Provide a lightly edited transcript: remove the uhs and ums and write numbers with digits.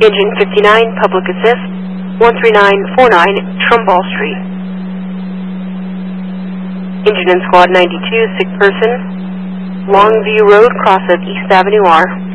Engine 59, Public Assist, 13949 Trumbull Street. Engine and Squad 92, sick person, Longview Road, cross of East Avenue R.